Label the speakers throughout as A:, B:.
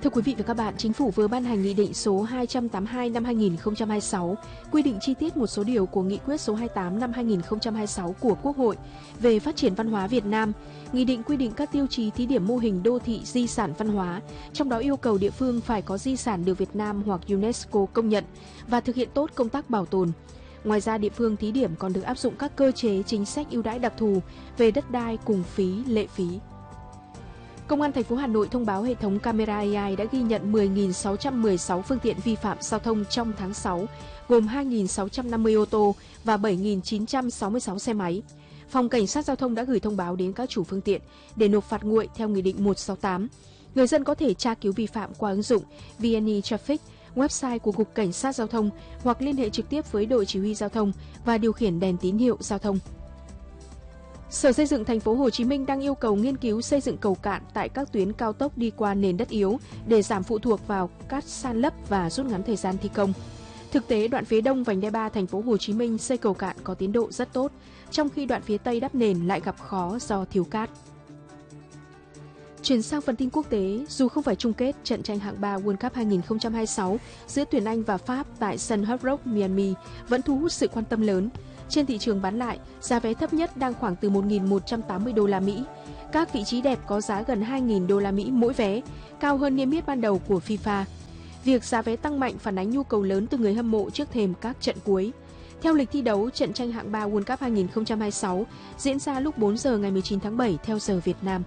A: Thưa quý vị và các bạn, Chính phủ vừa ban hành Nghị định số 282 năm 2026 quy định chi tiết một số điều của Nghị quyết số 28 năm 2026 của Quốc hội về phát triển văn hóa Việt Nam. Nghị định quy định các tiêu chí thí điểm mô hình đô thị di sản văn hóa, trong đó yêu cầu địa phương phải có di sản được Việt Nam hoặc UNESCO công nhận và thực hiện tốt công tác bảo tồn. Ngoài ra, địa phương thí điểm còn được áp dụng các cơ chế chính sách ưu đãi đặc thù về đất đai cùng phí, lệ phí. Công an thành phố Hà Nội thông báo hệ thống camera AI đã ghi nhận 10.616 phương tiện vi phạm giao thông trong tháng 6, gồm 2.650 ô tô và 7.966 xe máy. Phòng Cảnh sát Giao thông đã gửi thông báo đến các chủ phương tiện để nộp phạt nguội theo Nghị định 168. Người dân có thể tra cứu vi phạm qua ứng dụng VNE Traffic, website của Cục Cảnh sát Giao thông hoặc liên hệ trực tiếp với đội chỉ huy giao thông và điều khiển đèn tín hiệu giao thông. Sở Xây dựng thành phố Hồ Chí Minh đang yêu cầu nghiên cứu xây dựng cầu cạn tại các tuyến cao tốc đi qua nền đất yếu để giảm phụ thuộc vào cát san lấp và rút ngắn thời gian thi công. Thực tế, đoạn phía đông vành đai 3 thành phố Hồ Chí Minh xây cầu cạn có tiến độ rất tốt, trong khi đoạn phía tây đắp nền lại gặp khó do thiếu cát. Chuyển sang phần tin quốc tế, dù không phải chung kết, trận tranh hạng 3 World Cup 2026 giữa tuyển Anh và Pháp tại sân Hard Rock, Miami vẫn thu hút sự quan tâm lớn. Trên thị trường bán lại, giá vé thấp nhất đang khoảng từ 1.180 đô la Mỹ. Các vị trí đẹp có giá gần 2.000 đô la Mỹ mỗi vé, cao hơn niêm yết ban đầu của FIFA. Việc giá vé tăng mạnh phản ánh nhu cầu lớn từ người hâm mộ trước thềm các trận cuối. Theo lịch thi đấu, trận tranh hạng 3 World Cup 2026 diễn ra lúc 4 giờ ngày 19 tháng 7 theo giờ Việt Nam.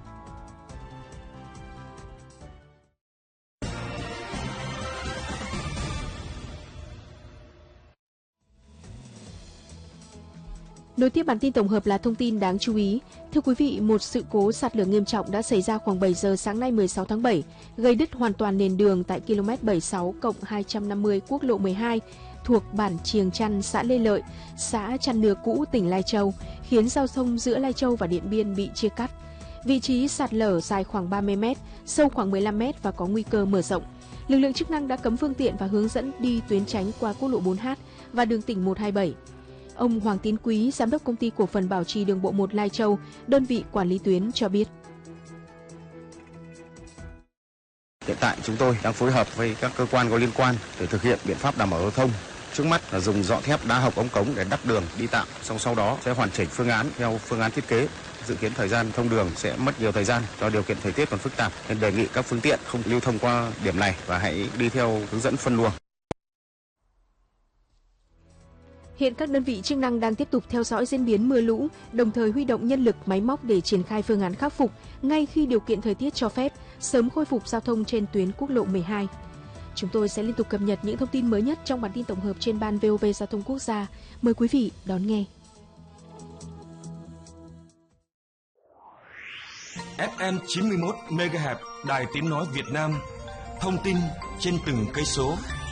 A: Nối tiếp bản tin tổng hợp là thông tin đáng chú ý. Thưa quý vị, một sự cố sạt lở nghiêm trọng đã xảy ra khoảng 7 giờ sáng nay 16 tháng 7, gây đứt hoàn toàn nền đường tại km 76+250 quốc lộ 12 thuộc bản Triềng Chăn, xã Lê Lợi, xã Chăn Nưa Cũ, tỉnh Lai Châu, khiến giao thông giữa Lai Châu và Điện Biên bị chia cắt. Vị trí sạt lở dài khoảng 30 m, sâu khoảng 15 m và có nguy cơ mở rộng. Lực lượng chức năng đã cấm phương tiện và hướng dẫn đi tuyến tránh qua quốc lộ 4H và đường tỉnh 127. Ông Hoàng Tiến Quý, Giám đốc Công ty Cổ phần Bảo trì Đường bộ 1 Lai Châu, đơn vị quản lý tuyến cho biết.
B: Hiện tại chúng tôi đang phối hợp với các cơ quan có liên quan để thực hiện biện pháp đảm bảo giao thông. Trước mắt là dùng dọ thép đá hộc ống cống để đắp đường đi tạm, sau đó sẽ hoàn chỉnh phương án theo phương án thiết kế. Dự kiến thời gian thông đường sẽ mất nhiều thời gian do điều kiện thời tiết còn phức tạp, nên đề nghị các phương tiện không lưu thông qua điểm này và hãy đi theo hướng dẫn phân luồng.
A: Hiện các đơn vị chức năng đang tiếp tục theo dõi diễn biến mưa lũ, đồng thời huy động nhân lực, máy móc để triển khai phương án khắc phục ngay khi điều kiện thời tiết cho phép, sớm khôi phục giao thông trên tuyến quốc lộ 12. Chúng tôi sẽ liên tục cập nhật những thông tin mới nhất trong bản tin tổng hợp trên ban VOV Giao thông Quốc gia. Mời quý vị đón nghe.
C: FM 91 MHz, Đài Tiếng nói Việt Nam. Thông tin trên từng cây số.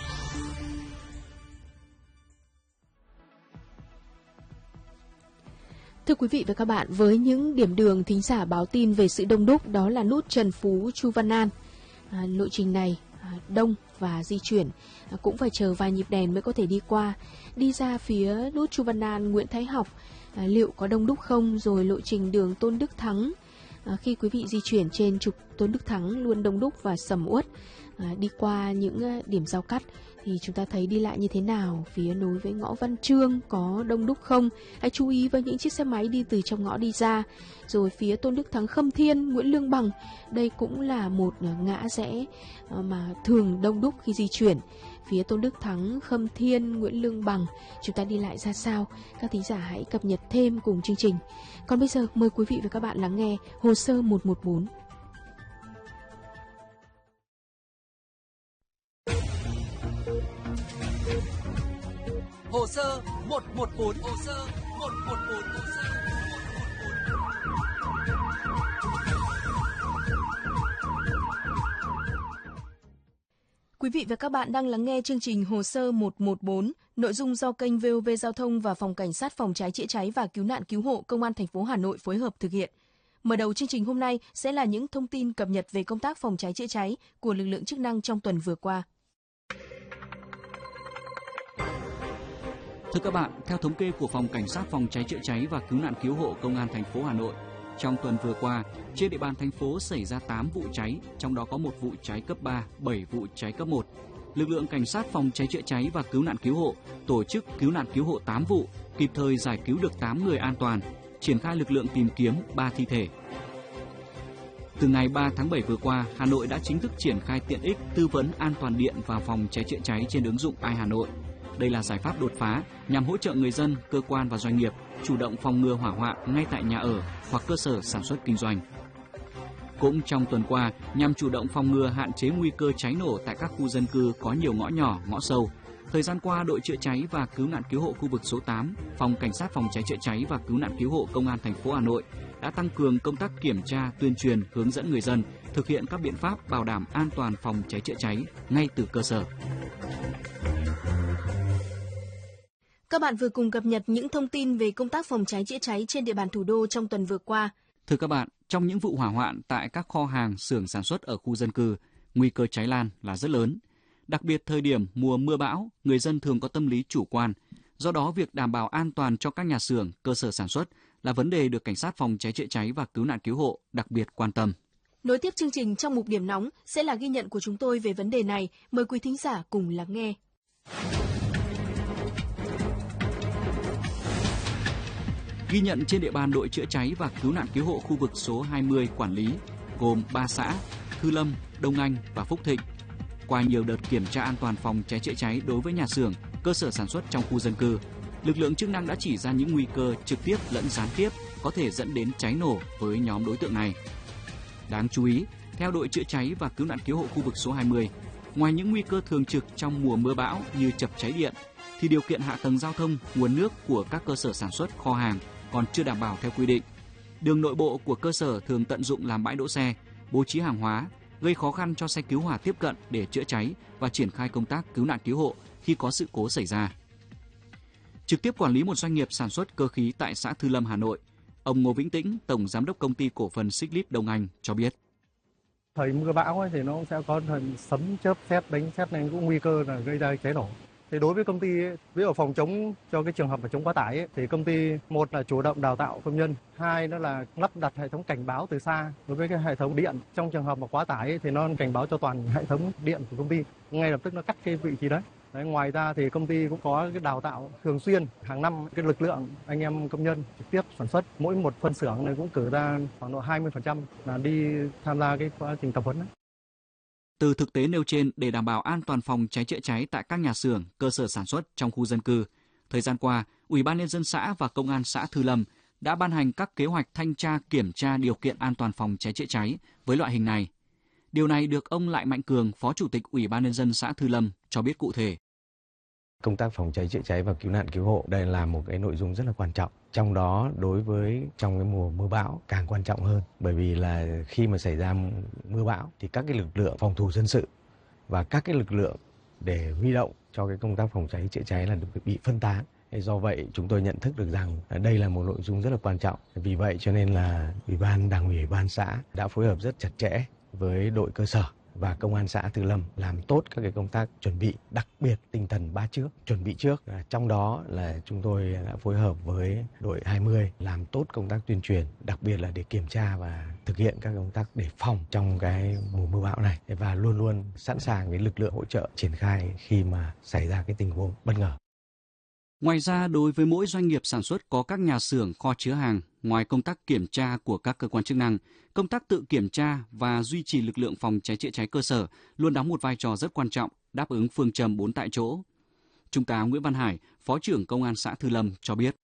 A: Thưa quý vị và các bạn, với những điểm đường thính giả báo tin về sự đông đúc, đó là nút Trần Phú, Chu Văn An. Lộ trình này đông và di chuyển cũng phải chờ vài nhịp đèn mới có thể đi qua. Đi ra phía nút Chu Văn An, Nguyễn Thái Học, liệu có đông đúc không? Rồi lộ trình đường Tôn Đức Thắng, khi quý vị di chuyển trên trục Tôn Đức Thắng luôn đông đúc và sầm uất. Đi qua những điểm giao cắt thì chúng ta thấy đi lại như thế nào, phía nối với ngõ Văn Chương có đông đúc không? Hãy chú ý với những chiếc xe máy đi từ trong ngõ đi ra. Rồi phía Tôn Đức Thắng, Khâm Thiên, Nguyễn Lương Bằng, đây cũng là một ngã rẽ mà thường đông đúc khi di chuyển. Phía Tôn Đức Thắng, Khâm Thiên, Nguyễn Lương Bằng, chúng ta đi lại ra sao? Các thính giả hãy cập nhật thêm cùng chương trình. Còn bây giờ mời quý vị và các bạn lắng nghe Hồ sơ 114.
D: Hồ sơ 114. Hồ sơ 114. Hồ sơ 114.
A: Quý vị và các bạn đang lắng nghe chương trình Hồ sơ 114, nội dung do kênh VOV Giao thông và Phòng Cảnh sát Phòng cháy chữa cháy và Cứu nạn Cứu hộ Công an thành phố Hà Nội phối hợp thực hiện. Mở đầu chương trình hôm nay sẽ là những thông tin cập nhật về công tác phòng cháy chữa cháy của lực lượng chức năng trong tuần vừa qua.
E: Thưa các bạn, theo thống kê của Phòng Cảnh sát Phòng cháy chữa cháy và Cứu nạn Cứu hộ Công an thành phố Hà Nội, Trong tuần vừa qua, trên địa bàn thành phố xảy ra 8 vụ cháy, trong đó có 1 vụ cháy cấp 3, 7 vụ cháy cấp 1. Lực lượng cảnh sát phòng cháy chữa cháy và cứu nạn cứu hộ tổ chức cứu nạn cứu hộ 8 vụ, kịp thời giải cứu được 8 người an toàn, triển khai lực lượng tìm kiếm 3 thi thể. Từ ngày 3 tháng 7 vừa qua, Hà Nội đã chính thức triển khai tiện ích tư vấn an toàn điện và phòng cháy chữa cháy trên ứng dụng iHà Nội. Đây là giải pháp đột phá nhằm hỗ trợ người dân, cơ quan và doanh nghiệp chủ động phòng ngừa hỏa hoạn ngay tại nhà ở hoặc cơ sở sản xuất kinh doanh. Cũng trong tuần qua, nhằm chủ động phòng ngừa hạn chế nguy cơ cháy nổ tại các khu dân cư có nhiều ngõ nhỏ, ngõ sâu, thời gian qua, đội chữa cháy và cứu nạn cứu hộ khu vực số 8, Phòng Cảnh sát phòng cháy chữa cháy và cứu nạn cứu hộ Công an thành phố Hà Nội đã tăng cường công tác kiểm tra, tuyên truyền, hướng dẫn người dân thực hiện các biện pháp bảo đảm an toàn phòng cháy chữa cháy ngay từ cơ sở.
A: Các bạn vừa cùng cập nhật những thông tin về công tác phòng cháy chữa cháy trên địa bàn thủ đô trong tuần vừa qua.
E: Thưa các bạn, trong những vụ hỏa hoạn tại các kho hàng, xưởng sản xuất ở khu dân cư, nguy cơ cháy lan là rất lớn. Đặc biệt thời điểm mùa mưa bão, người dân thường có tâm lý chủ quan. Do đó, việc đảm bảo an toàn cho các nhà xưởng, cơ sở sản xuất là vấn đề được Cảnh sát phòng cháy chữa cháy và cứu nạn cứu hộ đặc biệt quan tâm.
A: Nối tiếp chương trình trong mục điểm nóng sẽ là ghi nhận của chúng tôi về vấn đề này. Mời quý thính giả cùng lắng nghe.
E: Ghi nhận trên địa bàn đội chữa cháy và cứu nạn cứu hộ khu vực số 20 quản lý, gồm 3 xã Thư Lâm, Đông Anh và Phúc Thịnh. Qua nhiều đợt kiểm tra an toàn phòng cháy chữa cháy đối với nhà xưởng, cơ sở sản xuất trong khu dân cư, lực lượng chức năng đã chỉ ra những nguy cơ trực tiếp lẫn gián tiếp có thể dẫn đến cháy nổ với nhóm đối tượng này. Đáng chú ý, theo đội chữa cháy và cứu nạn cứu hộ khu vực số 20, ngoài những nguy cơ thường trực trong mùa mưa bão như chập cháy điện, thì điều kiện hạ tầng giao thông, nguồn nước của các cơ sở sản xuất, kho hàng còn chưa đảm bảo theo quy định. Đường nội bộ của cơ sở thường tận dụng làm bãi đỗ xe, bố trí hàng hóa, gây khó khăn cho xe cứu hỏa tiếp cận để chữa cháy và triển khai công tác cứu nạn cứu hộ khi có sự cố xảy ra. Trực tiếp quản lý một doanh nghiệp sản xuất cơ khí tại xã Thư Lâm, Hà Nội, ông Ngô Vĩnh Tĩnh, Tổng Giám đốc Công ty Cổ phần Xích Lip Đông Anh cho biết.
F: Thời mưa bão ấy thì nó sẽ có sấm chớp sét đánh sét nên cũng nguy cơ là gây ra cháy nổ. Thì đối với công ty ấy, ví dụ phòng chống cho cái trường hợp mà chống quá tải ấy, thì công ty một là chủ động đào tạo công nhân, hai nữa là lắp đặt hệ thống cảnh báo từ xa đối với cái hệ thống điện. Trong trường hợp mà quá tải ấy, thì nó cảnh báo cho toàn hệ thống điện của công ty, ngay lập tức nó cắt cái vị trí đấy. Ngoài ra thì công ty cũng có cái đào tạo thường xuyên hàng năm cái lực lượng anh em công nhân trực tiếp sản xuất, mỗi một phân xưởng này cũng cử ra khoảng độ 20% là đi tham gia cái quá trình tập huấn đấy.
E: Từ thực tế nêu trên, để đảm bảo an toàn phòng cháy chữa cháy tại các nhà xưởng, cơ sở sản xuất trong khu dân cư, thời gian qua, Ủy ban Nhân dân xã và Công an xã Thư Lâm đã ban hành các kế hoạch thanh tra kiểm tra điều kiện an toàn phòng cháy chữa cháy với loại hình này. Điều này được ông Lại Mạnh Cường, Phó Chủ tịch Ủy ban Nhân dân xã Thư Lâm cho biết cụ thể.
G: Công tác phòng cháy chữa cháy và cứu nạn cứu hộ đây là một cái nội dung rất là quan trọng. Trong đó đối với trong cái mùa mưa bão càng quan trọng hơn, bởi vì là khi mà xảy ra mưa bão thì các cái lực lượng phòng thủ dân sự và các cái lực lượng để huy động cho cái công tác phòng cháy chữa cháy là được bị phân tán. Do vậy chúng tôi nhận thức được rằng đây là một nội dung rất là quan trọng. Vì vậy cho nên là Ủy ban Đảng ủy, Ủy ban xã đã phối hợp rất chặt chẽ với đội cơ sở và Công an xã Thư Lâm làm tốt các cái công tác chuẩn bị, đặc biệt tinh thần 3 trước, chuẩn bị trước. Trong đó là chúng tôi đã phối hợp với đội 20 làm tốt công tác tuyên truyền, đặc biệt là để kiểm tra và thực hiện các công tác để phòng trong cái mùa mưa bão này, và luôn luôn sẵn sàng cái lực lượng hỗ trợ triển khai khi mà xảy ra cái tình huống bất ngờ.
E: Ngoài ra, đối với mỗi doanh nghiệp sản xuất có các nhà xưởng, kho chứa hàng, ngoài công tác kiểm tra của các cơ quan chức năng, công tác tự kiểm tra và duy trì lực lượng phòng cháy chữa cháy cơ sở luôn đóng một vai trò rất quan trọng, đáp ứng phương châm 4 tại chỗ. Trung tá Nguyễn Văn Hải, Phó trưởng Công an xã Thư Lâm cho biết.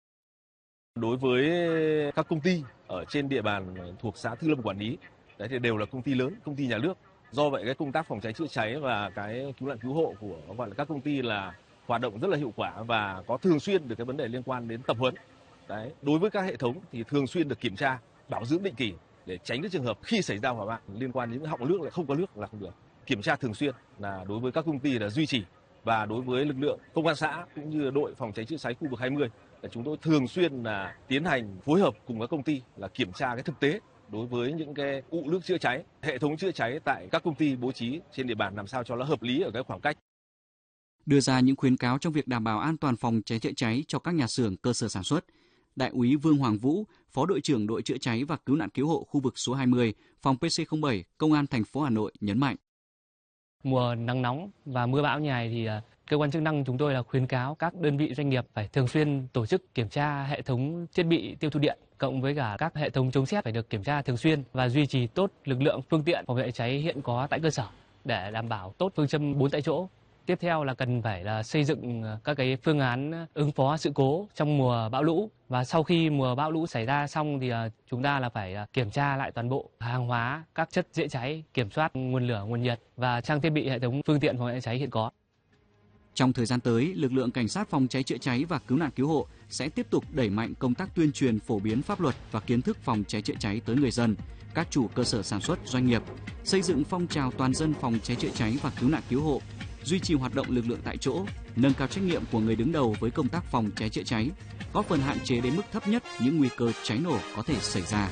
H: Đối với các công ty ở trên địa bàn thuộc xã Thư Lâm quản lý, đấy thì đều là công ty lớn, công ty nhà nước. Do vậy cái công tác phòng cháy chữa cháy và cái cứu nạn cứu hộ của gọi là các công ty là hoạt động rất là hiệu quả và có thường xuyên được cái vấn đề liên quan đến tập huấn. Đấy, đối với các hệ thống thì thường xuyên được kiểm tra, bảo dưỡng định kỳ để tránh cái trường hợp khi xảy ra hỏa hoạn liên quan đến những họng nước lại không có nước là không được. Kiểm tra thường xuyên là đối với các công ty là duy trì, và đối với lực lượng công an xã cũng như đội phòng cháy chữa cháy khu vực 20 là chúng tôi thường xuyên là tiến hành phối hợp cùng các công ty là kiểm tra cái thực tế đối với những cái ụ nước chữa cháy, hệ thống chữa cháy tại các công ty bố trí trên địa bàn làm sao cho nó hợp lý ở cái khoảng cách.
E: Đưa ra những khuyến cáo trong việc đảm bảo an toàn phòng cháy chữa cháy cho các nhà xưởng, cơ sở sản xuất, Đại úy Vương Hoàng Vũ, Phó đội trưởng đội chữa cháy và cứu nạn cứu hộ khu vực số 20, phòng PC07, Công an thành phố Hà Nội nhấn mạnh.
I: Mùa nắng nóng và mưa bão như này thì cơ quan chức năng chúng tôi là khuyến cáo các đơn vị doanh nghiệp phải thường xuyên tổ chức kiểm tra hệ thống thiết bị tiêu thụ điện cộng với cả các hệ thống chống sét phải được kiểm tra thường xuyên và duy trì tốt lực lượng phương tiện phòng cháy cháy hiện có tại cơ sở để đảm bảo tốt phương châm 4 tại chỗ. Tiếp theo là cần phải là xây dựng các cái phương án ứng phó sự cố trong mùa bão lũ, và sau khi mùa bão lũ xảy ra xong thì chúng ta là phải kiểm tra lại toàn bộ hàng hóa, các chất dễ cháy, kiểm soát nguồn lửa, nguồn nhiệt và trang thiết bị hệ thống phương tiện phòng cháy cháy hiện có.
E: Trong thời gian tới, lực lượng cảnh sát phòng cháy chữa cháy và cứu nạn cứu hộ sẽ tiếp tục đẩy mạnh công tác tuyên truyền phổ biến pháp luật và kiến thức phòng cháy chữa cháy tới người dân, các chủ cơ sở sản xuất, doanh nghiệp, xây dựng phong trào toàn dân phòng cháy chữa cháy và cứu nạn cứu hộ, duy trì hoạt động lực lượng tại chỗ, nâng cao trách nhiệm của người đứng đầu với công tác phòng cháy chữa cháy, góp phần hạn chế đến mức thấp nhất những nguy cơ cháy nổ có thể xảy ra.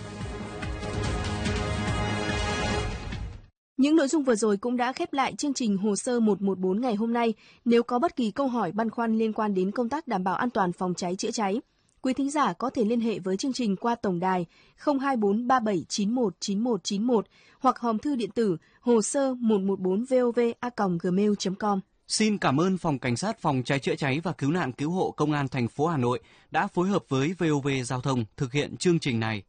A: Những nội dung vừa rồi cũng đã khép lại chương trình Hồ sơ 114 ngày hôm nay. Nếu có bất kỳ câu hỏi băn khoăn liên quan đến công tác đảm bảo an toàn phòng cháy chữa cháy, quý thính giả có thể liên hệ với chương trình qua tổng đài 024 3791 9191 hoặc hòm thư điện tử hồ sơ 114vov@gmail.com.
J: Xin cảm ơn Phòng Cảnh sát phòng cháy chữa cháy và cứu nạn cứu hộ Công an thành phố Hà Nội đã phối hợp với VOV Giao thông thực hiện chương trình này.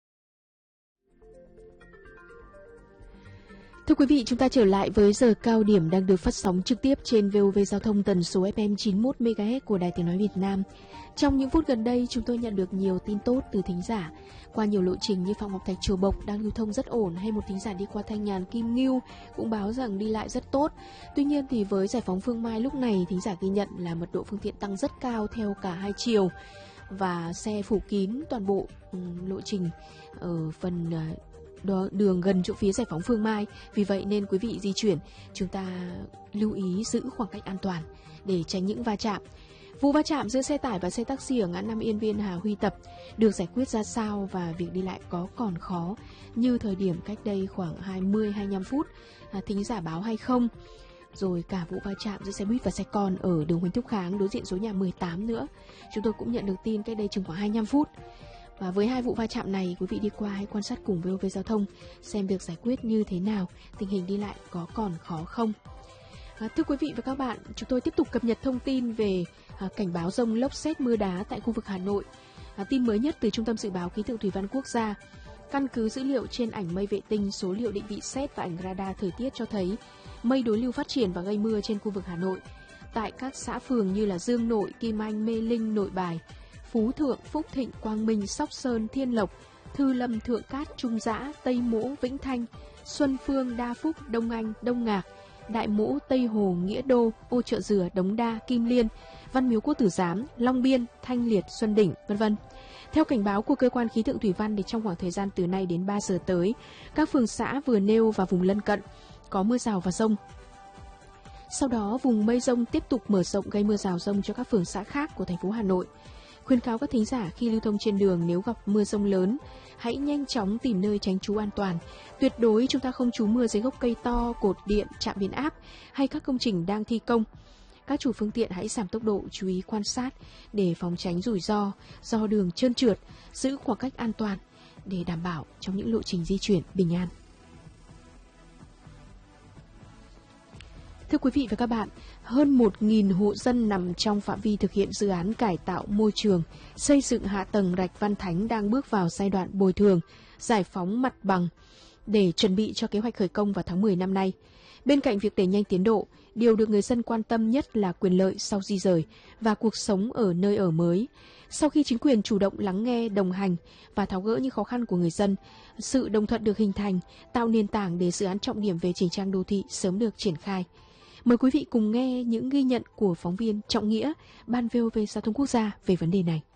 A: Thưa quý vị, chúng ta trở lại với giờ cao điểm đang được phát sóng trực tiếp trên VOV Giao thông tần số FM 91 MHz của Đài Tiếng nói Việt Nam. Trong những phút gần đây, chúng tôi nhận được nhiều tin tốt từ thính giả. Qua nhiều lộ trình như Phạm Ngọc Thạch Chùa Bộc đang lưu thông rất ổn, hay một thính giả đi qua Thanh Nhàn Kim Ngưu cũng báo rằng đi lại rất tốt. Tuy nhiên thì với giải phóng Phương Mai lúc này, thính giả ghi nhận là mật độ phương tiện tăng rất cao theo cả hai chiều và xe phủ kín toàn bộ lộ trình ở phần đường gần chỗ phía giải phóng Phương Mai. Vì vậy nên quý vị di chuyển, chúng ta lưu ý giữ khoảng cách an toàn để tránh những va chạm. Vụ va chạm giữa xe tải và xe taxi ở ngã năm Yên Viên Hà Huy Tập được giải quyết ra sao và việc đi lại có còn khó như thời điểm cách đây khoảng 20-25 phút thính giả báo hay không? Rồi cả vụ va chạm giữa xe buýt và xe con ở đường Huỳnh Thúc Kháng đối diện số nhà 18 nữa, chúng tôi cũng nhận được tin cách đây chừng khoảng 25 phút. Và với hai vụ va chạm này, quý vị đi qua hãy quan sát cùng VOV Giao thông xem được giải quyết như thế nào, tình hình đi lại có còn khó không. Thưa quý vị và các bạn, chúng tôi tiếp tục cập nhật thông tin về cảnh báo dông lốc sét mưa đá tại khu vực Hà Nội. Tin mới nhất từ Trung tâm Dự báo Khí tượng Thủy văn Quốc gia. Căn cứ dữ liệu trên ảnh mây vệ tinh, số liệu định vị sét và ảnh radar thời tiết cho thấy mây đối lưu phát triển và gây mưa trên khu vực Hà Nội. Tại các xã phường như là Dương Nội, Kim Anh, Mê Linh, Nội Bài, Phú Thượng, Phúc Thịnh, Quang Minh, Sóc Sơn, Thiên Lộc, Thư Lâm, Thượng Cát, Trung Dã, Tây Mỗ, Vĩnh Thanh, Xuân Phương, Đa Phúc, Đông Anh, Đông Ngạc, Đại Mỗ, Tây Hồ, Nghĩa Đô, Ô Chợ Dừa, Đống Đa, Kim Liên, Văn Miếu Quốc Tử Giám, Long Biên, Thanh Liệt, Xuân Đỉnh, v.v. Theo cảnh báo của cơ quan khí tượng thủy văn, thì trong khoảng thời gian từ nay đến 3 giờ tới, các phường xã vừa nêu và vùng lân cận có mưa rào và dông. Sau đó, vùng mây dông tiếp tục mở rộng gây mưa rào dông cho các phường xã khác của thành phố Hà Nội. Khuyến cáo các thính giả khi lưu thông trên đường nếu gặp mưa dông lớn, hãy nhanh chóng tìm nơi tránh trú an toàn. Tuyệt đối chúng ta không trú mưa dưới gốc cây to, cột điện, trạm biến áp hay các công trình đang thi công. Các chủ phương tiện hãy giảm tốc độ, chú ý quan sát để phòng tránh rủi ro do đường trơn trượt, giữ khoảng cách an toàn để đảm bảo trong những lộ trình di chuyển bình an. Thưa quý vị và các bạn, hơn 1.000 hộ dân nằm trong phạm vi thực hiện dự án cải tạo môi trường, xây dựng hạ tầng rạch Văn Thánh đang bước vào giai đoạn bồi thường, giải phóng mặt bằng để chuẩn bị cho kế hoạch khởi công vào tháng 10 năm nay. Bên cạnh việc đẩy nhanh tiến độ, điều được người dân quan tâm nhất là quyền lợi sau di rời và cuộc sống ở nơi ở mới. Sau khi chính quyền chủ động lắng nghe, đồng hành và tháo gỡ những khó khăn của người dân, sự đồng thuận được hình thành, tạo nền tảng để dự án trọng điểm về chỉnh trang đô thị sớm được triển khai. Mời quý vị cùng nghe những ghi nhận của phóng viên Trọng Nghĩa, Ban VOV Giao thông Quốc gia về vấn đề này.